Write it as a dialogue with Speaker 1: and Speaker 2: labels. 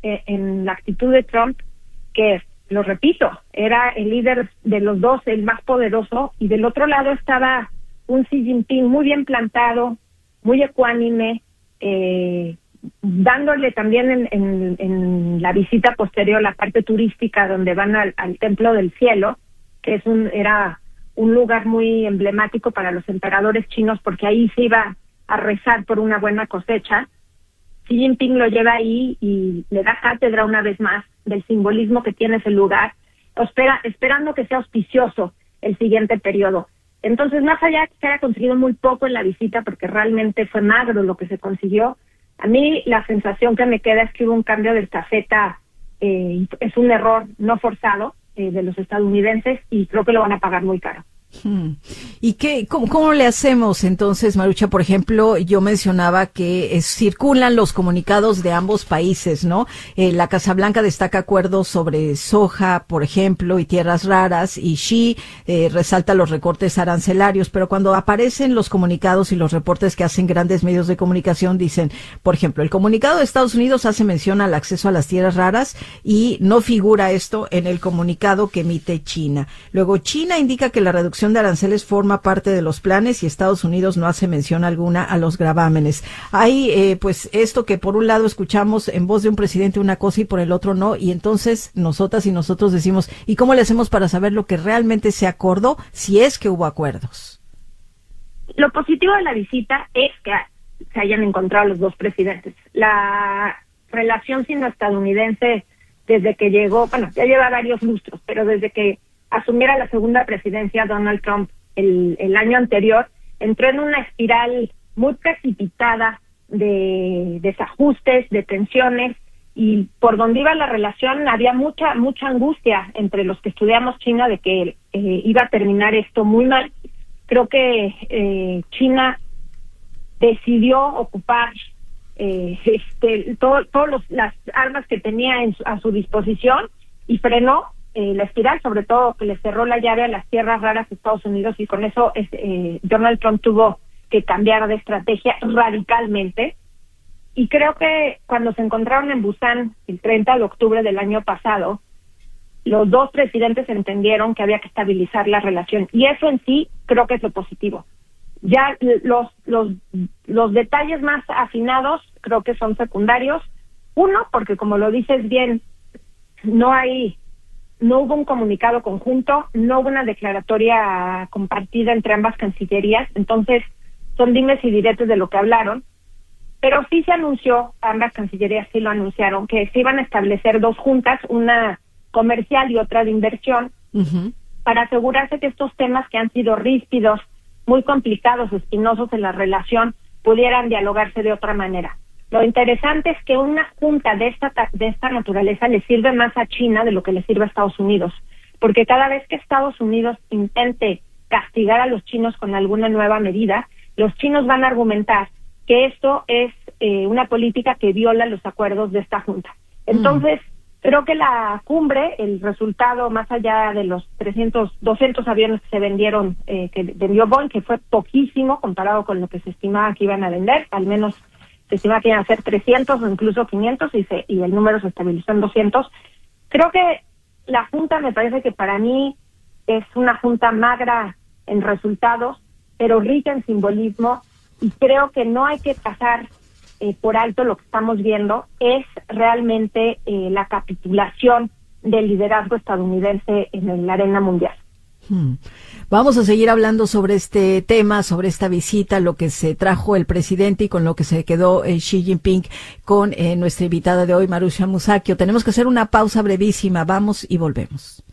Speaker 1: en la actitud de Trump, que, lo repito, era el líder de los dos, el más poderoso, y del otro lado estaba un Xi Jinping muy bien plantado, muy ecuánime, dándole también en la visita posterior la parte turística donde van al Templo del Cielo, que era un lugar muy emblemático para los emperadores chinos, porque ahí se iba a rezar por una buena cosecha. Xi Jinping lo lleva ahí y le da cátedra una vez más del simbolismo que tiene ese lugar, esperando que sea auspicioso el siguiente periodo. Entonces, más allá que se haya conseguido muy poco en la visita, porque realmente fue magro lo que se consiguió, a mí la sensación que me queda es que hubo un cambio de estafeta, es un error no forzado de los estadounidenses, y creo que lo van a pagar muy caro.
Speaker 2: ¿Y cómo le hacemos entonces, Marucha? Por ejemplo, yo mencionaba que circulan los comunicados de ambos países, ¿no? La Casa Blanca destaca acuerdos sobre soja, por ejemplo, y tierras raras, y Xi resalta los recortes arancelarios, pero cuando aparecen los comunicados y los reportes que hacen grandes medios de comunicación, dicen, por ejemplo, el comunicado de Estados Unidos hace mención al acceso a las tierras raras y no figura esto en el comunicado que emite China. Luego, China indica que la reducción de aranceles forma parte de los planes y Estados Unidos no hace mención alguna a los gravámenes. Hay pues esto que por un lado escuchamos en voz de un presidente una cosa y por el otro no, y entonces nosotras y nosotros decimos, ¿y cómo le hacemos para saber lo que realmente se acordó, si es que hubo acuerdos?
Speaker 1: Lo positivo de la visita es que se hayan encontrado los dos presidentes. La relación sino-estadounidense desde que llegó, bueno, ya lleva varios lustros, pero desde que asumiera la segunda presidencia Donald Trump el año anterior, entró en una espiral muy precipitada de desajustes, de tensiones, y por donde iba la relación había mucha angustia entre los que estudiamos China de que iba a terminar esto muy mal. Creo que China decidió ocupar todas las armas que tenía a su disposición y frenó la espiral, sobre todo que le cerró la llave a las tierras raras de Estados Unidos, y con eso Donald Trump tuvo que cambiar de estrategia radicalmente. Y creo que cuando se encontraron en Busan el 30 de octubre del año pasado, los dos presidentes entendieron que había que estabilizar la relación, y eso en sí creo que es lo positivo. Ya los detalles más afinados creo que son secundarios. Uno, porque como lo dices bien, no hubo un comunicado conjunto, no hubo una declaratoria compartida entre ambas cancillerías, entonces son dimes y diretes de lo que hablaron, pero sí se anunció, ambas cancillerías sí lo anunciaron, que se iban a establecer dos juntas, una comercial y otra de inversión, para asegurarse que estos temas que han sido ríspidos, muy complicados, espinosos en la relación, pudieran dialogarse de otra manera. Lo interesante es que una junta de esta naturaleza le sirve más a China de lo que le sirve a Estados Unidos, porque cada vez que Estados Unidos intente castigar a los chinos con alguna nueva medida, los chinos van a argumentar que esto es una política que viola los acuerdos de esta junta. Entonces, creo que la cumbre, el resultado, más allá de los 200 aviones que se vendieron, que vendió Boeing, que fue poquísimo comparado con lo que se estimaba que iban a vender, al menos se estima que iban a ser 300 o incluso 500 y el número se estabilizó en 200. Creo que la junta, me parece que para mí es una junta magra en resultados, pero rica en simbolismo, y creo que no hay que pasar por alto lo que estamos viendo, es realmente la capitulación del liderazgo estadounidense en la arena mundial.
Speaker 2: Vamos a seguir hablando sobre este tema, sobre esta visita, lo que se trajo el presidente y con lo que se quedó Xi Jinping, con nuestra invitada de hoy, Marusha Musacchio. Tenemos que hacer una pausa brevísima, vamos y volvemos.